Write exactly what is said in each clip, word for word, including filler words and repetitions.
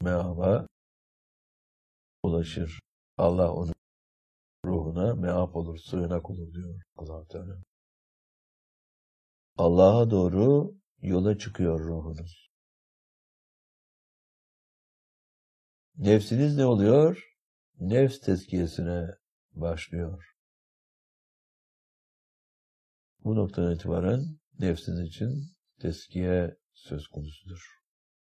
meaba ulaşır. Allah onun ruhuna meap olur, sığınak olur diyor Allah Teala. Allah'a doğru yola çıkıyor ruhunuz. Nefsiniz ne oluyor? Nefs tezkiyesine başlıyor. Bu noktadan itibaren nefsiniz için tezkiye söz konusudur.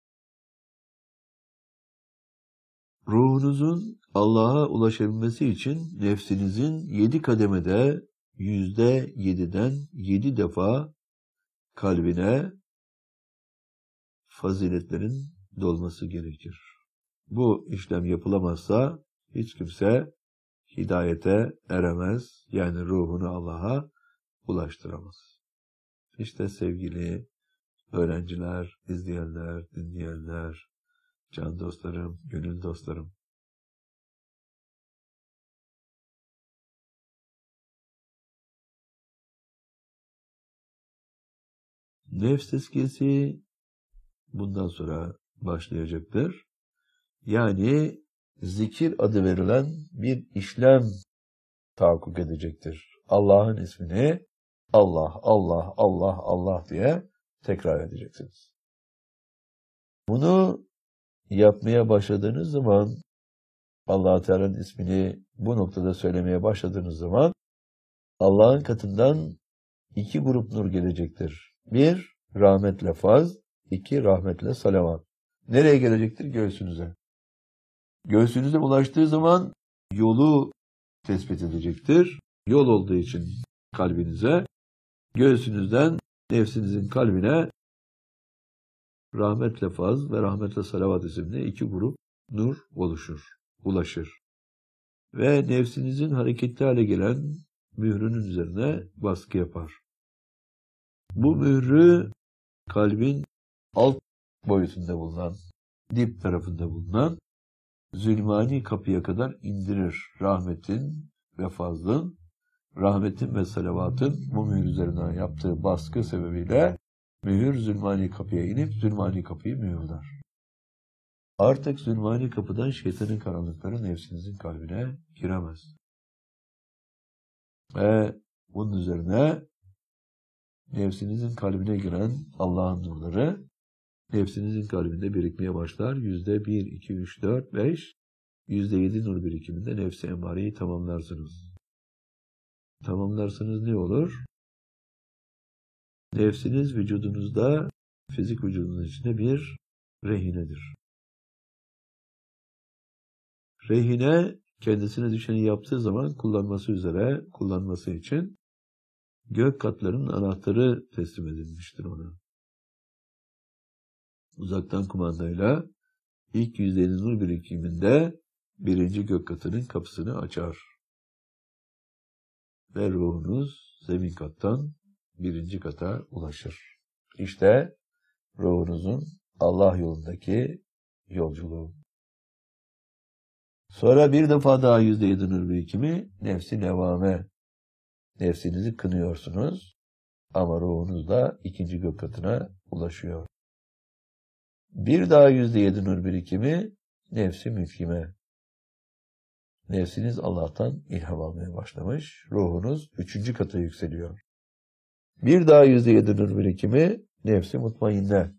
Ruhunuzun Allah'a ulaşabilmesi için nefsinizin yedi kademede yüzde yediden yedi defa kalbine faziletlerin dolması gerekir. Bu işlem yapılamazsa hiç kimse hidayete eremez. Yani ruhunu Allah'a ulaştıramaz. İşte sevgili öğrenciler, izleyenler, dinleyenler, can dostlarım, gönül dostlarım. Nefs tezkiyesi bundan sonra başlayacaktır. Yani zikir adı verilen bir işlem tahakkuk edecektir. Allah'ın ismini Allah, Allah, Allah, Allah diye tekrar edeceksiniz. Bunu yapmaya başladığınız zaman, Allah-u Teala'nın ismini bu noktada söylemeye başladığınız zaman Allah'ın katından iki grup nur gelecektir. Bir, rahmetle faz, iki, rahmetle salavat. Nereye gelecektir? Göğsünüze. Göğsünüze ulaştığı zaman yolu tespit edecektir. Yol olduğu için kalbinize, göğsünüzden nefsinizin kalbine rahmetle faz ve rahmetle salavat isimli iki grup nur oluşur, ulaşır. Ve nefsinizin hareketli hale gelen mührünün üzerine baskı yapar. Bu mührü kalbin alt boyutunda bulunan, dip tarafında bulunan zulmani kapıya kadar indirir. Rahmetin ve fazlın, rahmetin ve salavatın bu mühür üzerinden yaptığı baskı sebebiyle mühür zulmani kapıya inip zulmani kapıyı mühürler. Artık zulmani kapıdan şeytanın karanlıkları nefsinizin kalbine giremez. Ve bunun üzerine nefsinizin kalbine giren Allah'ın nurları nefsinizin kalbinde birikmeye başlar. Yüzde bir, iki, üç, dört, beş, yüzde yedi nur birikiminde nefsi emmareyi tamamlarsınız. Tamamlarsanız ne olur? Nefsiniz vücudunuzda, fizik vücudunuz içinde bir rehinedir. Rehine kendisine düşeni yaptığı zaman kullanması üzere, kullanması için gök katlarının anahtarı teslim edilmiştir ona. Uzaktan kumandayla ilk yüzde yedi nur birikiminde birinci gök katının kapısını açar. Ve ruhunuz zemin kattan birinci kata ulaşır. İşte ruhunuzun Allah yolundaki yolculuğu. Sonra bir defa daha yüzde yedi nur birikimi nefsi nevame. Nefsinizi kınıyorsunuz ama ruhunuz da ikinci gök katına ulaşıyor. Bir daha yüzde yedi nur birikimi nefsi müfhime. Nefsiniz Allah'tan ilham almaya başlamış. Ruhunuz üçüncü kata yükseliyor. Bir daha yüzde yedi nur birikimi nefsi mutmainne.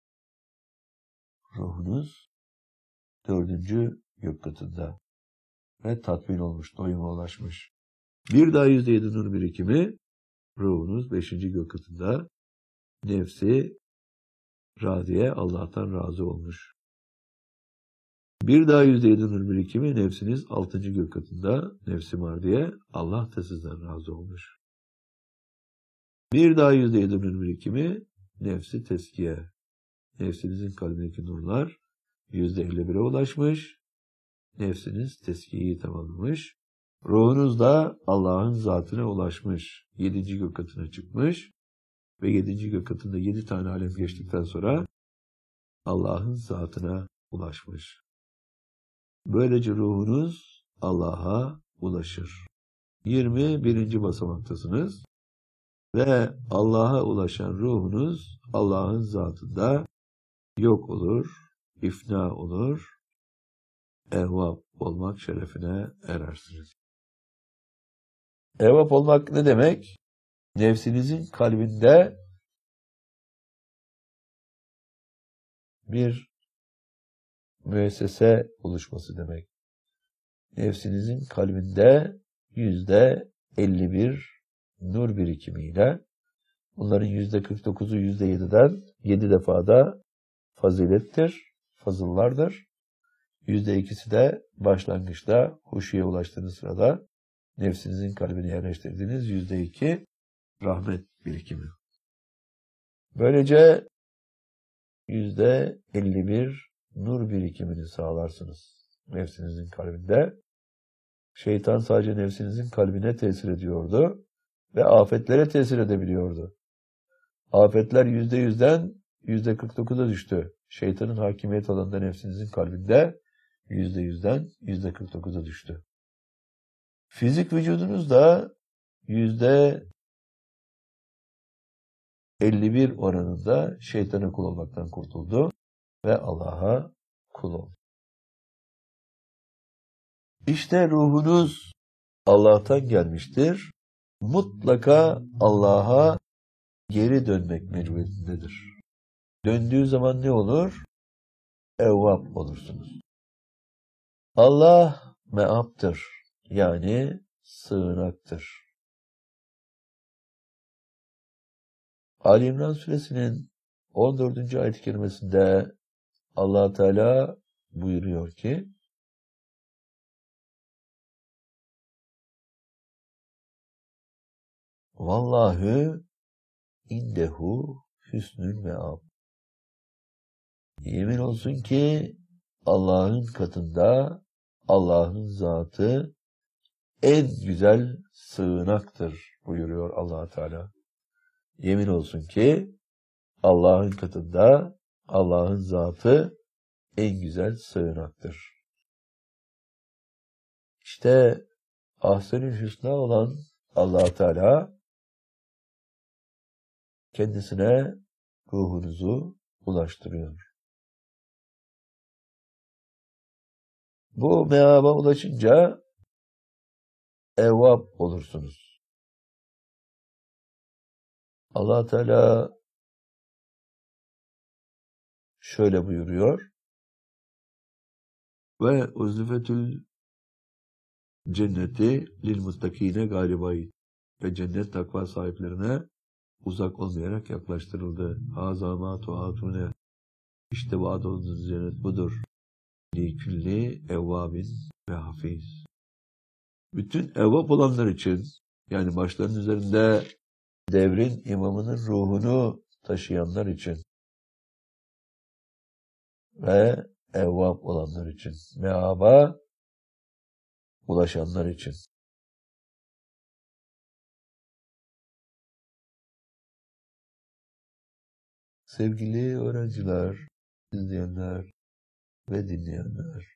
Ruhunuz dördüncü gök katında ve tatmin olmuş, doyuma ulaşmış. Bir daha yüzde yedi nur birikimi ruhunuz beşinci gök katında nefsi radiye, Allah'tan razı olmuş. Bir daha yüzde yedi nur birikimi nefsiniz altıncı gök katında nefsi mardiye, Allah da sizden razı olmuş. Bir daha yüzde yedi nur birikimi nefsi teskiye. Nefsinizin kalbindeki nurlar yüzde elli bire ulaşmış. Nefsiniz teskiyeyi tamamlamış. Ruhunuz da Allah'ın zatına ulaşmış. Yedinci gök katına çıkmış. Ve yedinci gök katında yedi tane alem geçtikten sonra Allah'ın zatına ulaşmış. Böylece ruhunuz Allah'a ulaşır. yirmi birinci basamaktasınız. Ve Allah'a ulaşan ruhunuz Allah'ın zatında yok olur. ifna olur, evvab olmak şerefine erersiniz. Evvab olmak ne demek? Nefsinizin kalbinde bir müessese oluşması demek. Nefsinizin kalbinde yüzde elli bir nur birikimiyle, bunların yüzde kırk dokuzu yüzde yediden yedi defada fazilettir, fazıllardır. Yüzde ikisi de başlangıçta huşuya ulaştığınız sırada nefsinizin kalbine yerleştirdiğiniz yüzde iki rahmet birikimi. Böylece yüzde elli bir nur birikimini sağlarsınız nefsinizin kalbinde. Şeytan sadece nefsinizin kalbine tesir ediyordu ve afetlere tesir edebiliyordu. Afetler yüzde yüzden yüzde kırk dokuza düştü. Şeytanın hakimiyet alanında nefsinizin kalbinde yüzde yüzden yüzde kırk dokuza düştü. Fizik vücudunuz da yüzde elli bir oranında şeytana kul olmaktan kurtuldu ve Allah'a kul oldu. İşte ruhunuz Allah'tan gelmiştir. Mutlaka Allah'a geri dönmek mecburiyetindedir. Döndüğü zaman ne olur? Evvab olursunuz. Allah meaptır, yani sığınaktır. Ali İmran suresinin on dördüncü ayet-i kerimesinde Allah Teala buyuruyor ki, Vallahu indehu hüsnül meab. Yemin olsun ki Allah'ın katında Allah'ın zatı en güzel sığınaktır buyuruyor Allah Teala. Yemin olsun ki Allah'ın katında Allah'ın zatı en güzel sığınaktır. İşte ahsenül hüsna olan Allah Teala kendisine ruhunuzu ulaştırıyor. Bu meaba ulaşınca evvab olursunuz. Allah Teala şöyle buyuruyor. Ve uzlifetül cenneti lil muttakine galibayı. Ve cennet takva sahiplerine uzak olmayarak yaklaştırıldı. Haza ma tuatune. İşte vaad olduğunuz cennet budur. Li külli evvabin ve hafiz. Bütün evvab olanlar için, yani başlarının üzerinde devrin imamının ruhunu taşıyanlar için ve evvab olanlar için, meaba ulaşanlar için. Sevgili öğrenciler, izleyenler ve dinleyenler.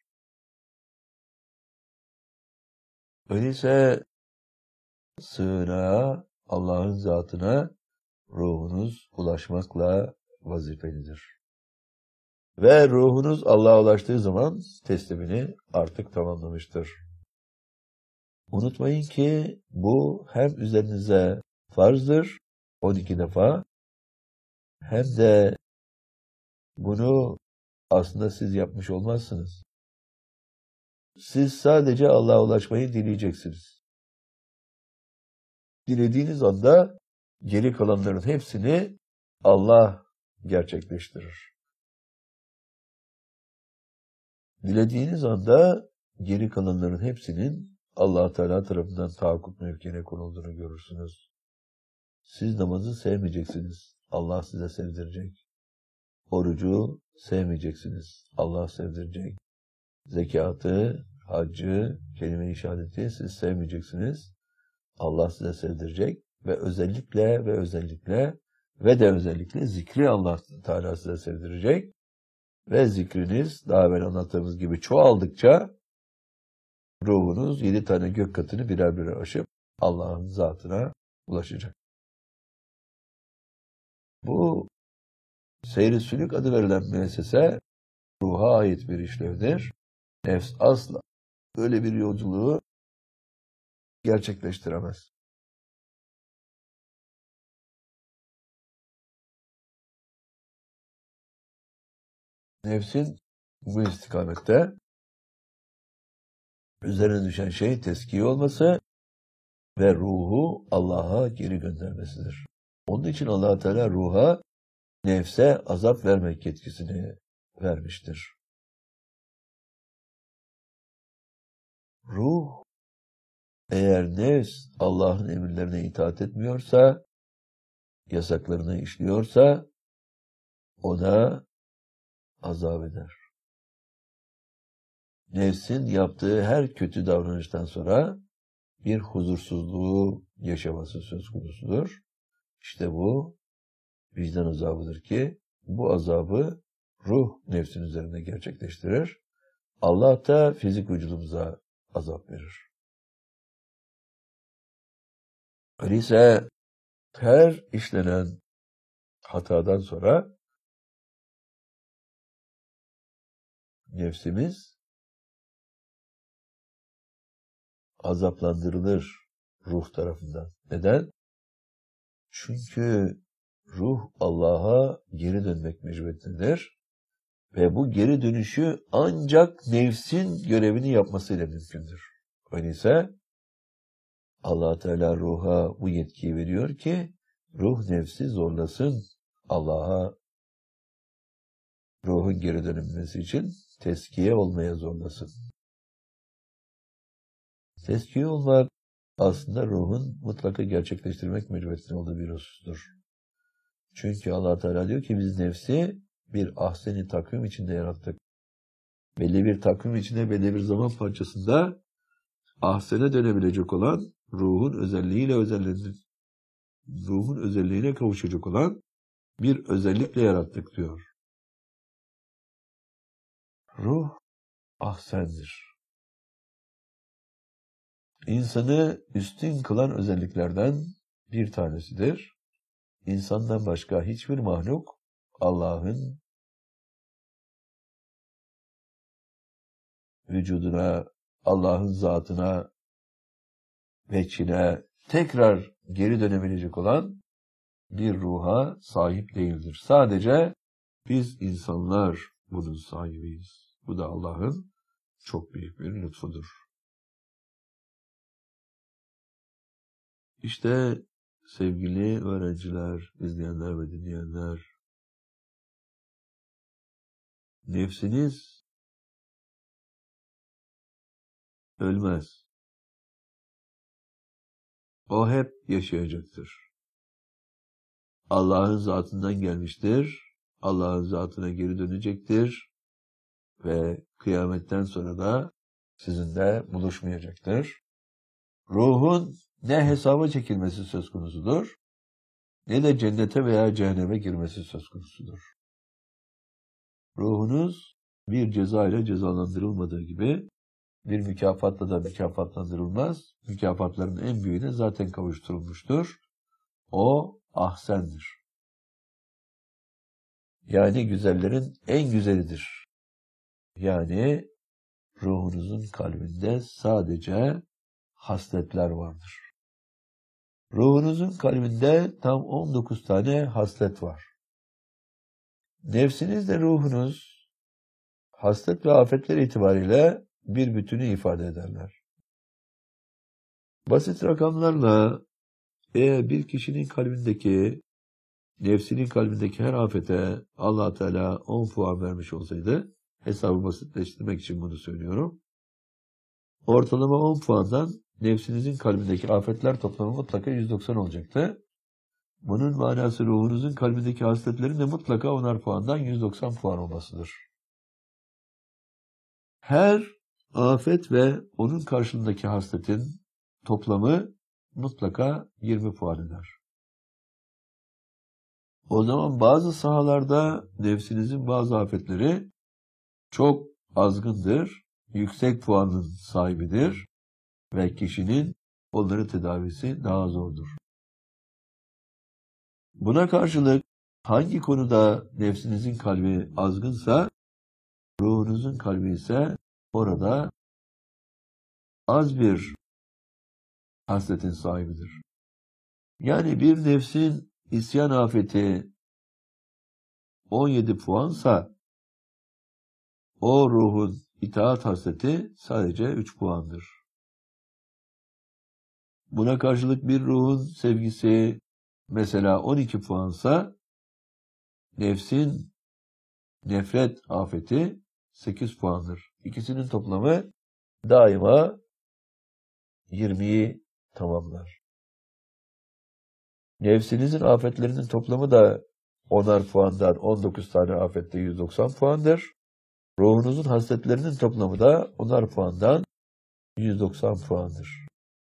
Öyleyse sığınağa, Allah'ın zatına ruhunuz ulaşmakla vazifelidir. Ve ruhunuz Allah'a ulaştığı zaman teslimini artık tamamlamıştır. Unutmayın ki bu hem üzerinize farzdır, on iki defa, hem de bunu aslında siz yapmış olmazsınız. Siz sadece Allah'a ulaşmayı dileyeceksiniz. Dilediğiniz anda geri kalanların hepsini Allah gerçekleştirir. Dilediğiniz anda geri kalanların hepsinin Allah Teala tarafından tahakkuk mevkine konulduğunu görürsünüz. Siz namazı sevmeyeceksiniz. Allah size sevdirecek. Orucu sevmeyeceksiniz. Allah sevdirecek. Zekatı, haccı, kelime-i şehadeti siz sevmeyeceksiniz. Allah size sevdirecek ve özellikle ve özellikle ve de özellikle zikri Allah Teala size sevdirecek. Ve zikriniz daha evvel anlattığımız gibi çoğaldıkça ruhunuz yedi tane gök katını birer birer aşıp Allah'ın zatına ulaşacak. Bu seyr-i sülük adı verilen müessese ruha ait bir işlevdir. Nefs asla böyle bir yolculuğu gerçekleştiremez. Nefsin bu istikamette üzerine düşen şey teskiye olması ve ruhu Allah'a geri göndermesidir. Onun için Allah Teala ruha, nefse azap vermek yetkisini vermiştir. Ruh, eğer nefs Allah'ın emirlerine itaat etmiyorsa, yasaklarını işliyorsa, ona azap eder. Nefsin yaptığı her kötü davranıştan sonra bir huzursuzluğu yaşaması söz konusudur. İşte bu vicdan azabıdır ki bu azabı ruh nefsin üzerinde gerçekleştirir. Allah da fizik vücudumuza azap verir. Öyleyse her işlenen hatadan sonra nefsimiz azaplandırılır ruh tarafından. Neden? Çünkü ruh Allah'a geri dönmek mecburiyetindedir. Ve bu geri dönüşü ancak nefsin görevini yapmasıyla mümkündür. Öyleyse Allah Teala ruha bu yetkiyi veriyor ki ruh nefsi zorlasın. Allah'a ruhun geri dönülmesi için teskiye olmaya zorlasın. Teskiye olmak aslında ruhun mutlaka gerçekleştirmek mecburiyetinde olduğu bir husustur. Çünkü Allah Teala diyor ki biz nefsi bir ahsen-i takvim içinde yarattık. Belli bir takvim içinde, belli bir zaman parçasında ahsene dönebilecek olan ruhun özelliğiyle özelliğine, ruhun özelliğine kavuşacak olan bir özellikle yarattık diyor. Ruh ahsendir. İnsanı üstün kılan özelliklerden bir tanesidir. İnsandan başka hiçbir mahluk Allah'ın vücuduna, Allah'ın zatına, veçhine tekrar geri dönebilecek olan bir ruha sahip değildir. Sadece biz insanlar bunun sahibiyiz. Bu da Allah'ın çok büyük bir lütfudur. İşte sevgili öğrenciler, izleyenler ve dinleyenler, nefsiniz ölmez. O hep yaşayacaktır. Allah'ın zatından gelmiştir. Allah'ın zatına geri dönecektir. Ve kıyametten sonra da sizinle buluşmayacaktır. Ruhun ne hesaba çekilmesi söz konusudur, ne de cennete veya cehenneme girmesi söz konusudur. Ruhunuz bir ceza ile cezalandırılmadığı gibi bir mükafatla da mükafatlandırılmaz. Mükafatların en büyüğüne zaten kavuşturulmuştur. O ahsendir. Yani güzellerin en güzelidir. Yani ruhunuzun kalbinde sadece hasletler vardır. Ruhunuzun kalbinde tam on dokuz tane haslet var. Nefsinizle ruhunuz haslet ve afetler itibariyle bir bütünü ifade ederler. Basit rakamlarla eğer bir kişinin kalbindeki, nefsinin kalbindeki her afete Allah Teala on puan vermiş olsaydı, hesabı basitleştirmek için bunu söylüyorum. Ortalama on puandan nefsinizin kalbindeki afetler toplamı mutlaka yüz doksan olacaktı. Bunun manası ruhunuzun kalbindeki hasletlerin de mutlaka onar puandan yüz doksan puan olmasıdır. Her afet ve onun karşılığındaki hasletin toplamı mutlaka yirmi puan eder. O zaman bazı sahalarda nefsinizin bazı afetleri çok azgındır, yüksek puanın sahibidir ve kişinin onları tedavisi daha zordur. Buna karşılık hangi konuda nefsinizin kalbi azgınsa Ruhunuzun kalbi ise orada az bir hasletin sahibidir. Yani bir nefsin isyan afeti on yedi puansa o ruhun itaat hasleti sadece üç puandır. Buna karşılık bir ruhun sevgisi mesela on iki puansa nefsin nefret afeti sekiz puandır. İkisinin toplamı daima yirmiyi tamamlar. Nefsinizin afetlerinin toplamı da onar puandan on dokuz tane afette yüz doksan puandır. Ruhunuzun hasletlerinin toplamı da onar puandan yüz doksan puandır.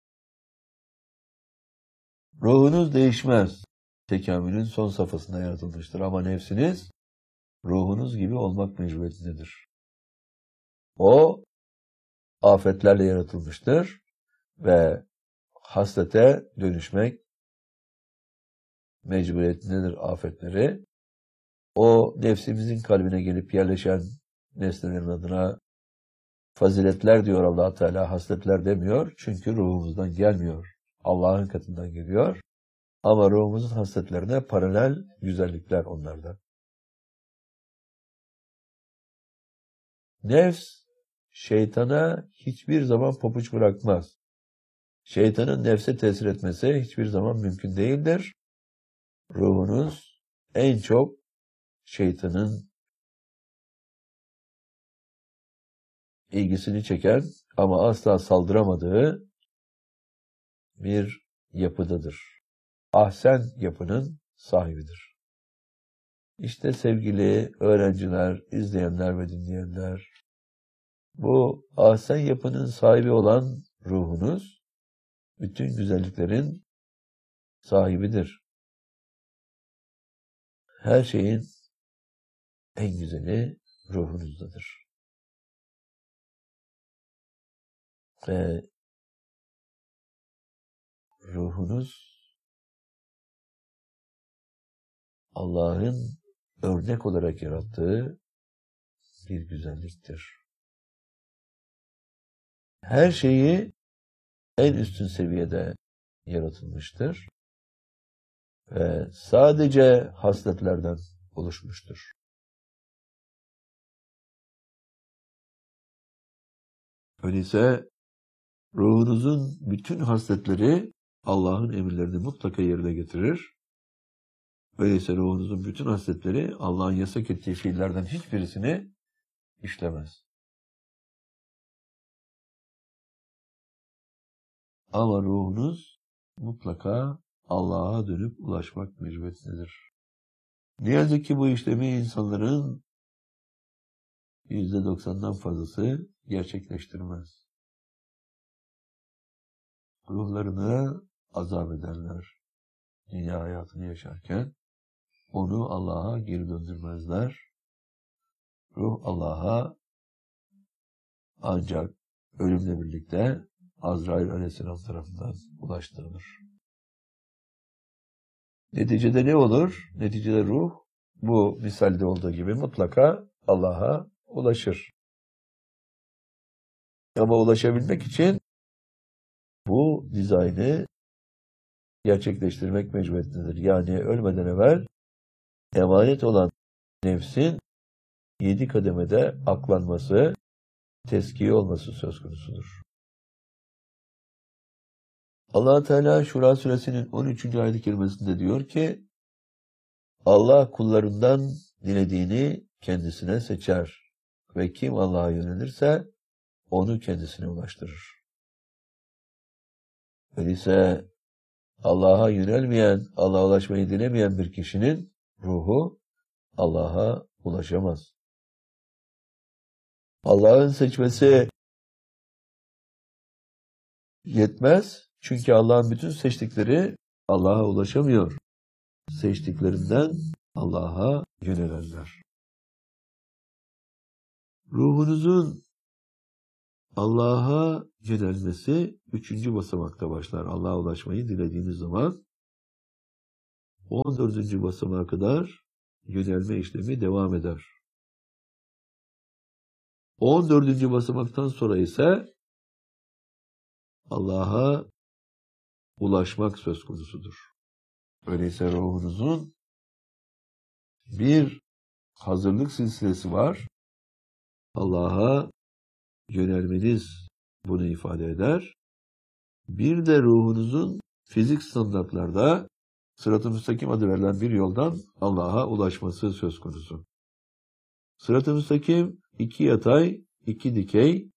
Ruhunuz değişmez. Tekamülün son safhasında yaratılmıştır ama nefsiniz ruhunuz gibi olmak mecburiyetindedir. O afetlerle yaratılmıştır ve haslete dönüşmek mecburiyetindedir afetleri. O nefsimizin kalbine gelip yerleşen nesnelerin adına faziletler diyor Allah Teala, hasletler demiyor. Çünkü ruhumuzdan gelmiyor. Allah'ın katından geliyor. Ama ruhumuzun hasletlerine paralel güzellikler onlardan. Nefs, şeytana hiçbir zaman pabuç bırakmaz. Şeytanın nefse tesir etmesi hiçbir zaman mümkün değildir. Ruhunuz en çok şeytanın ilgisini çeken ama asla saldıramadığı bir yapıdadır. Ahsen yapının sahibidir. İşte sevgili öğrenciler, izleyenler ve dinleyenler, bu ahsen yapının sahibi olan ruhunuz, bütün güzelliklerin sahibidir. Her şeyin en güzeli ruhunuzdadır. Ve ruhunuz Allah'ın örnek olarak yarattığı bir güzelliktir. Her şeyi en üstün seviyede yaratılmıştır ve sadece hasletlerden oluşmuştur. Öyleyse ruhunuzun bütün hasletleri Allah'ın emirlerini mutlaka yerine getirir. Öyleyse ruhunuzun bütün hasletleri Allah'ın yasak ettiği fiillerden hiçbirisini işlemez. Ama ruhunuz mutlaka Allah'a dönüp ulaşmak mecburiyetindedir. Ne yazık ki bu işlemi insanların yüzde doksandan fazlası gerçekleştirmez. Ruhlarını azap ederler. Dünya hayatını yaşarken onu Allah'a geri döndürmezler. Ruh Allah'a ancak ölümle birlikte Azrail Aleyhisselam tarafından ulaştırılır. Neticede ne olur? Neticede ruh bu misalde olduğu gibi mutlaka Allah'a ulaşır. Ama ulaşabilmek için bu dizaynı gerçekleştirmek mecburiyetindedir. Yani ölmeden evvel emanet olan nefsin yedi kademede aklanması, teskiye olması söz konusudur. Allah Teala Şura suresinin on üçüncü ayet-i kerimesinde diyor ki, Allah kullarından dilediğini kendisine seçer ve kim Allah'a yönelirse onu kendisine ulaştırır. Öyleyse Allah'a yönelmeyen, Allah'a ulaşmayı dilemeyen bir kişinin ruhu Allah'a ulaşamaz. Allah'ın seçmesi yetmez. Çünkü Allah'ın bütün seçtikleri Allah'a ulaşamıyor. Seçtiklerinden Allah'a yönelenler. Ruhunuzun Allah'a yönelmesi üçüncü basamakta başlar. Allah'a ulaşmayı dilediğiniz zaman on dördüncü basamağa kadar yönelme işlemi devam eder. on dördüncü basamaktan sonra ise Allah'a ulaşmak söz konusudur. Öyleyse ruhunuzun bir hazırlık silsilesi var. Allah'a yönelmeniz bunu ifade eder. Bir de ruhunuzun fizik standartlarda Sırat-ı Müstakim adı verilen bir yoldan Allah'a ulaşması söz konusu. Sırat-ı Müstakim iki yatay, iki dikey,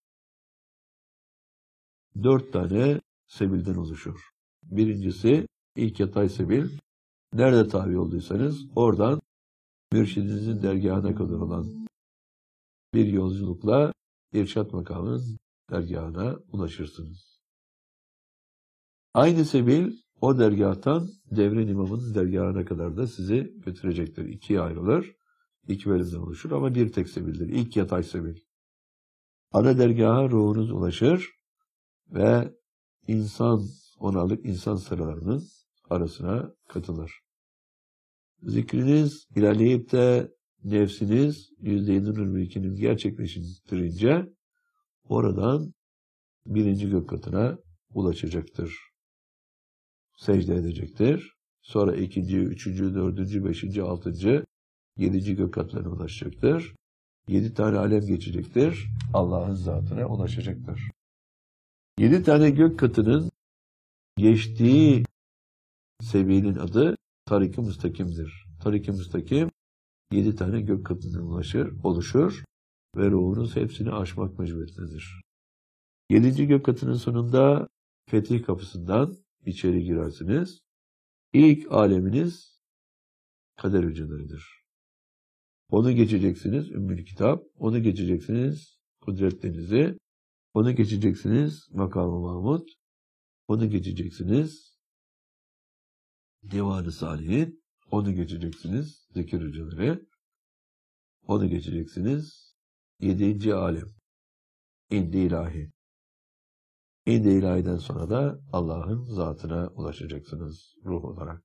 dört tane sebilden oluşur. Birincisi ilk yatay sebil. Nerede tabi olduysanız oradan mürşidinizin dergahına kadar olan bir yolculukla irşat makamının dergahına ulaşırsınız. Aynı sebil o dergahtan devrin imamının dergahına kadar da sizi götürecektir. İkiye ayrılır. İki bölümden oluşur ama bir tek sebildir. İlk yatay sebil. Ana dergaha ruhunuz ulaşır ve insan onalık insan sıralarının arasına katılır. Zikriniz ilerleyip de nefsiniz yüzde yedi birikinin gerçekleştirince oradan birinci gök katına ulaşacaktır. Secde edecektir. Sonra ikinci, üçüncü, dördüncü, beşinci, altıncı, yedinci gök katlarına ulaşacaktır. Yedi tane alem geçecektir. Allah'ın zatına ulaşacaktır. Yedi tane gök katının geçtiği seviyenin adı Tarik-i Müstakim'dir. Tarik-i Müstakim yedi tane gök katından ulaşır, oluşur ve ruhunuz hepsini aşmak mecburiyetindedir. Yedinci gök katının sonunda fetih kapısından içeri girersiniz. İlk aleminiz kader hücreleridir. Onu geçeceksiniz Ümmül Kitap, onu geçeceksiniz Kudret Denizi, onu geçeceksiniz Makam-ı Mahmud, onu geçeceksiniz Divan-ı Salihin, onu geçeceksiniz zikir hücreleri, onu geçeceksiniz yedinci alem, İndi ilahi. İndi ilahiden sonra da Allah'ın zatına ulaşacaksınız ruh olarak.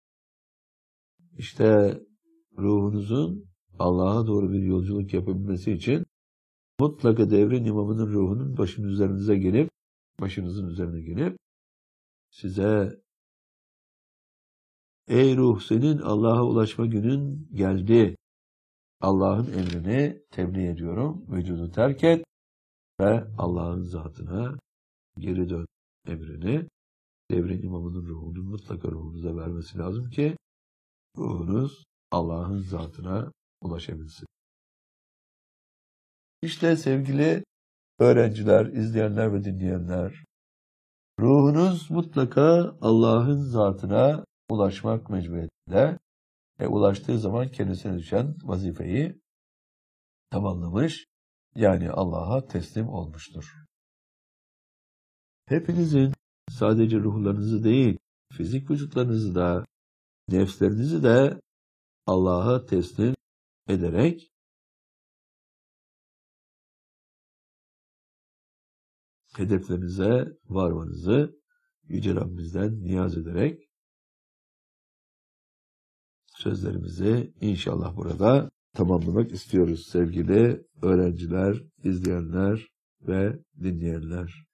İşte ruhunuzun Allah'a doğru bir yolculuk yapabilmesi için mutlaka devrin imamının ruhunun başının üzerinize gelip, başınızın üzerine gelip size ey ruh senin Allah'a ulaşma günün geldi. Allah'ın emrini tebliğ ediyorum. Vücudu terk et ve Allah'ın zatına geri dön emrini devrin imamının ruhunun mutlaka ruhunuza vermesi lazım ki ruhunuz Allah'ın zatına ulaşabilsin. İşte sevgili öğrenciler, izleyenler ve dinleyenler, ruhunuz mutlaka Allah'ın zatına ulaşmak mecburiyetinde ve ulaştığı zaman kendisine düşen vazifeyi tamamlamış, yani Allah'a teslim olmuştur. Hepinizin sadece ruhlarınızı değil, fizik vücutlarınızı da, nefslerinizi de Allah'a teslim ederek hedeflerinize varmanızı Yüce Rabbimizden niyaz ederek sözlerimizi inşallah burada tamamlamak istiyoruz sevgili öğrenciler, izleyenler ve dinleyenler.